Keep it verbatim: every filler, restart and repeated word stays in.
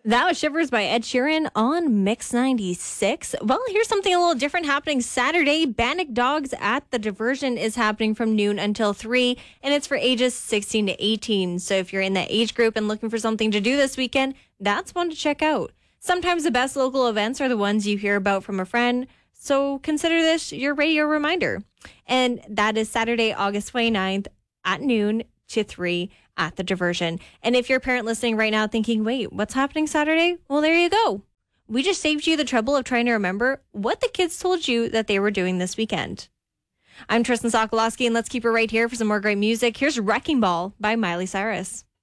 That was Shivers by Ed Sheeran on Mix ninety-six. Well, here's something a little different happening Saturday. Bannock Dogs at the Diversion is happening from noon until three, and it's for ages sixteen to eighteen. So if you're in that age group and looking for something to do this weekend, that's one to check out. Sometimes the best local events are the ones you hear about from a friend, so consider this your radio reminder. And that is Saturday, August twenty-ninth at noon to three at the Diversion. And if you're a parent listening right now thinking, wait, what's happening Saturday? Well, there you go. We just saved you the trouble of trying to remember what the kids told you that they were doing this weekend. I'm Tristan Sokolowski, and let's keep it right here for some more great music. Here's Wrecking Ball by Miley Cyrus.